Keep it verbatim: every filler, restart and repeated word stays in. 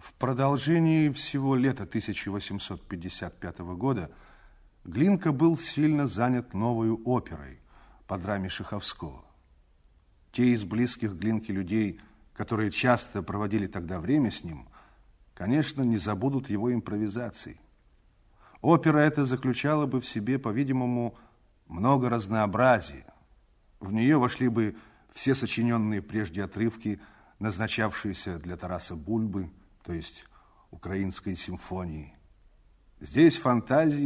В продолжении всего лета тысяча восемьсот пятьдесят пятого года Глинка был сильно занят новой оперой по драме Шаховского. Те из близких Глинке людей, которые часто проводили тогда время с ним, конечно, не забудут его импровизаций. Опера эта заключала бы в себе, по-видимому, много разнообразия. В нее вошли бы все сочиненные прежде отрывки, назначавшиеся для Тараса Бульбы, то есть украинской симфонии. Здесь фантазии